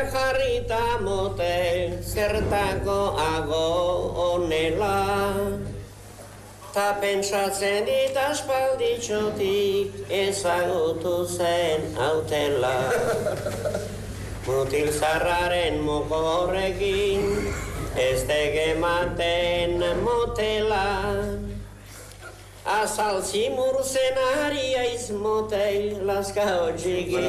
jarrita motel, zertako ago onela. Ta pentsatzen dit aspalditxotik ezagutu zen hautela. Mutil zarraren mokorrekin ez tegematen motela. Azaltzi murzen ari aiz motel Lazkao txiki.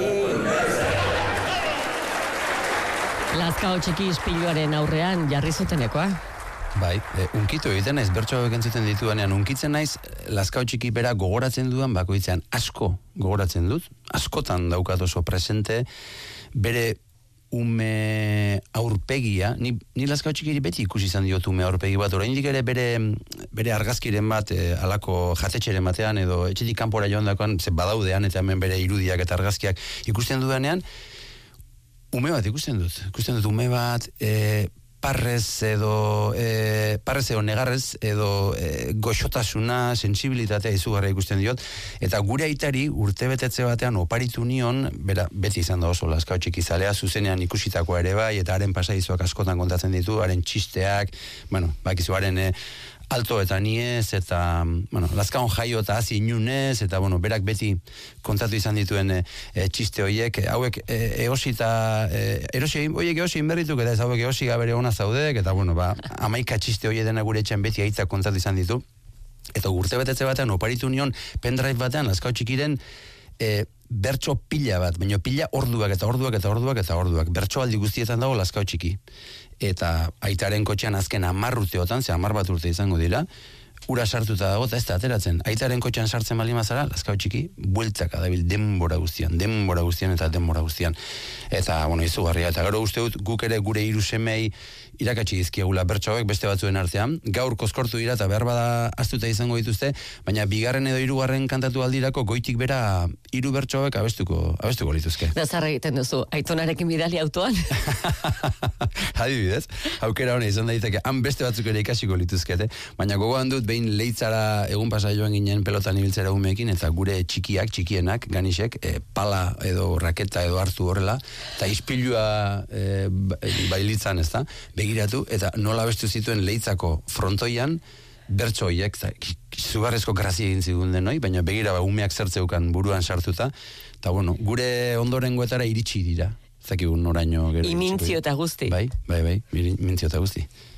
Lazkao txiki ispiluaren aurrean jarri zutenekoa. Bai, unkitu egiten naiz, bertso entzuten ditudanean unkitzen naiz, Lazkao txiki bera gogoratzen dudan bakoitzean asko gogoratzen dut, askotan daukat oso presente, bere ume aurpegia, ni Lazkao txikiri beti ikusi izan diot ume aurpegi bat, oraindik ere bere argazkiren bat, alako jatetxeren batean, edo etxetik kanpora joan dakoan, badaudean, eta hemen bere irudiak eta argazkiak ikusten dudanean, ume bat ikusten dut ume bat, parrez edo negarrez edo goxotasuna, sensibilitatea izugarra ikusten diot, eta gure aitari urtebetetze batean oparitu nion, beti izan da oso Lazkao txiki zalea, zuzenean ikusitakoa ere bai, eta haren pasadizoak askotan kontatzen ditu, haren txisteak, bakizu haren alto eta niez, eta, Lazkaon jaio eta hazi inunez, eta, berak beti kontatu izan dituen txiste horiek, hauek eosi inberrituk, eta ez hauek eosi gabere ona zaudek, eta, 11 txiste horiek dena gure etxean beti aitzak kontatu izan ditu, eta urte betetze batean oparitu nion pendrive batean Lazkao txikiren bertso pila bat, baina pila orduak, bertso aldi guztietan dago Lazkao txiki. Eta aitaren kotxean azken 10 urteotan, 10 bat urte izango dira, ura sartuta dago, eta ez da ateratzen. Aitaren kotxean sartzen bali mazara, Lazkao txiki, bueltzaka dabil denbora guztian. Eta, izugarria. Eta gero uste dut, guk ere gure 3 semei irakatsi dizkiegula bertsoak beste batzuen artean. Gaur koskortu dira eta behar bada astuta izango dituzte, baina 2. edo 3. kantatu aldirako goitik bera 3 bertsoak abestuko lituzke. Nazarra egiten duzu, Aitonarekin bidali autoan? Adibidez, aukera hona izan daiteke, han beste batzuk ere ikasiko lituzkete, baina gogoan dut behin Leitzara egun pasa joan ginen pelotan ibiltzera umeekin, eta gure txikienak, Ganisek, pala edo raketa edo hartu horrela, eta ispilua bailitzan, ez da, begiratu, eta nola bestu zituen Leitzako frontoian, bertso horiek, zugarrezko grazia egin zigun denoi, baina begira umeak zertzeukan buruan sartuta, eta gure ondorengoetara iritsi dira. Zakigun noraino gero. Imintzio eta guzti. Bai, mintzio eta guzti.